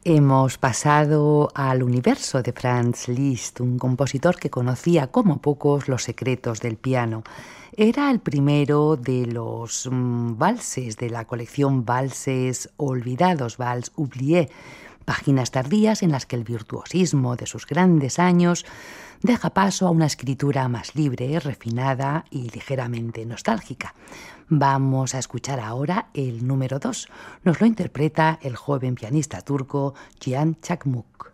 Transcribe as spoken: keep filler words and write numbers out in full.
Hemos pasado al universo de Franz Liszt, un compositor que conocía como pocos los secretos del piano. Era el primero de los mmm, valses de la colección Valses Olvidados, Vals Oubliés, páginas tardías en las que el virtuosismo de sus grandes años deja paso a una escritura más libre, refinada y ligeramente nostálgica. Vamos a escuchar ahora el número dos. Nos lo interpreta el joven pianista turco Cihan Çakmak.